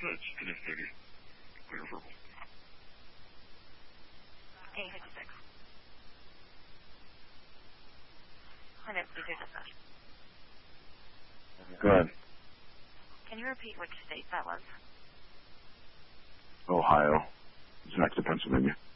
That's connectivity. Clear verbal. 856. I know, please do dispatch. Go ahead. Can you repeat which state that was? Ohio. It's next to Pennsylvania.